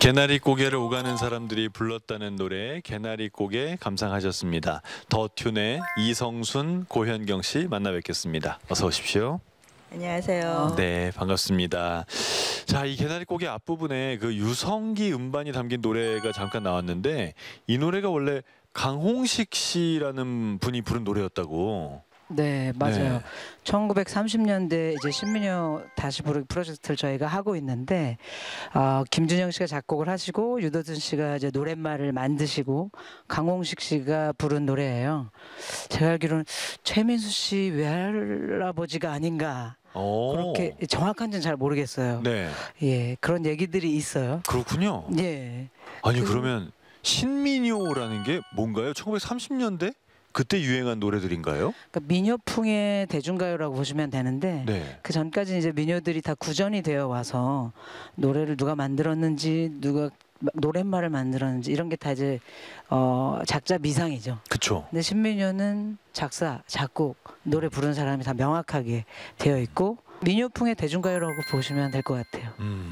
개나리 고개를 오가는 사람들이 불렀다는 노래 개나리 고개 감상하셨습니다. 더 튠의 이성순, 고현경 씨 만나 뵙겠습니다. 어서 오십시오. 안녕하세요. 네, 반갑습니다. 자, 이 개나리 고개 앞부분에 그 유성기 음반이 담긴 노래가 잠깐 나왔는데 이 노래가 원래 강홍식 씨라는 분이 부른 노래였다고. 네, 맞아요. 네. 1930년대 이제 신민요 다시 부르기 프로젝트를 저희가 하고 있는데 김준영 씨가 작곡을 하시고 유도준 씨가 이제 노랫말을 만드시고 강홍식 씨가 부른 노래예요. 제가 알기로는 최민수 씨 외할아버지가 아닌가. 그렇게 정확한지는 잘 모르겠어요. 네. 예, 그런 얘기들이 있어요. 그렇군요. 예. 아니 그러면 신민요라는 게 뭔가요? 1930년대? 그때 유행한 노래들인가요? 그러니까 민요풍의 대중가요라고 보시면 되는데 네. 그 전까지 이제 민요들이 다 구전이 되어 와서 노래를 누가 만들었는지 누가 노랫말을 만들었는지 이런 게 다 이제 작자 미상이죠. 그렇죠. 근데 신민요는 작사, 작곡, 노래 부른 사람이 다 명확하게 되어 있고 민요풍의 대중가요라고 보시면 될 것 같아요.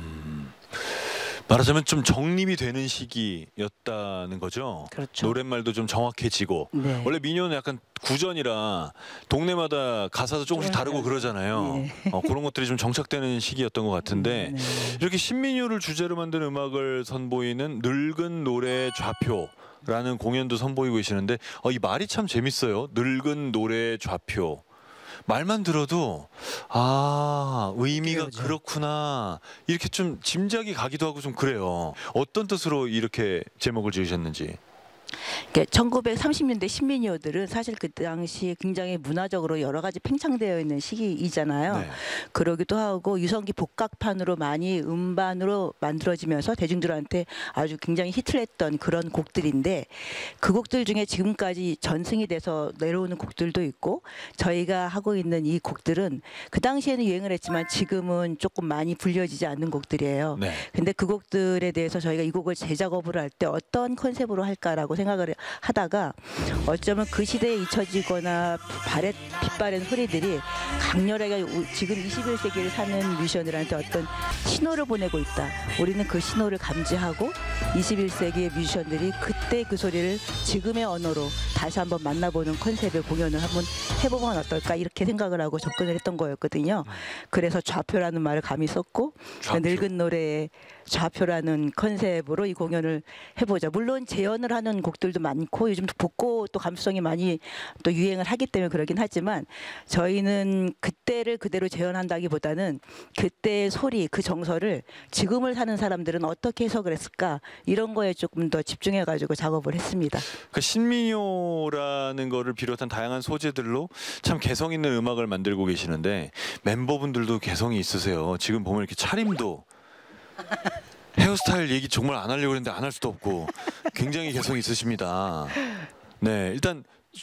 말하자면 좀 정립이 되는 시기였다는 거죠. 그렇죠. 노랫말도 좀 정확해지고. 네. 원래 민요는 약간 구전이라 동네마다 가사도 조금씩 다르고 그러잖아요. 네. 그런 것들이 좀 정착되는 시기였던 것 같은데 네. 이렇게 신민요를 주제로 만든 음악을 선보이는 늙은 노래 좌표라는 공연도 선보이고 계시는데 이 말이 참 재밌어요. 늙은 노래 좌표. 말만 들어도 의미가 그러죠. 그렇구나 이렇게 좀 짐작이 가기도 하고 좀 그래요. 어떤 뜻으로 이렇게 제목을 지으셨는지. 1930년대 신민요들은 사실 그 당시 굉장히 문화적으로 여러 가지 팽창되어 있는 시기이잖아요. 네. 그러기도 하고 유성기 복각판으로 많이 음반으로 만들어지면서 대중들한테 아주 굉장히 히트를 했던 그런 곡들인데 그 곡들 중에 지금까지 전승이 돼서 내려오는 곡들도 있고 저희가 하고 있는 이 곡들은 그 당시에는 유행을 했지만 지금은 조금 많이 불려지지 않는 곡들이에요. 네. 근데 그 곡들에 대해서 저희가 이 곡을 재작업을 할 때 어떤 컨셉으로 할까라고 생각을 하다가 어쩌면 그 시대에 잊혀지거나 빛바랜 소리들이 강렬하게 지금 21세기를 사는 뮤지션들한테 어떤 신호를 보내고 있다. 우리는 그 신호를 감지하고 21세기의 뮤지션들이 그때 그 소리를 지금의 언어로 다시 한번 만나보는 컨셉의 공연을 한번 해보면 어떨까 이렇게 생각을 하고 접근을 했던 거였거든요. 그래서 좌표라는 말을 감히 썼고 좌표. 늙은 노래의 좌표라는 컨셉으로 이 공연을 해보자. 물론 재현을 하는 곡들도 많고 요즘 복고 또 감수성이 많이 또 유행을 하기 때문에 그러긴 하지만 저희는 그때를 그대로 재현한다기보다는 그때의 소리 그 정서를 지금을 사는 사람들은 어떻게 해석을 했을까 이런 거에 조금 더 집중해가지고 작업을 했습니다. 그 신민요라는 거를 비롯한 다양한 소재들로 참 개성 있는 음악을 만들고 계시는데 멤버분들도 개성이 있으세요. 지금 보면 이렇게 차림도 헤어스타일 얘기 정말 안 하려고 했는데 안 할 수도 없고 굉장히 개성 있으십니다. 네, 일단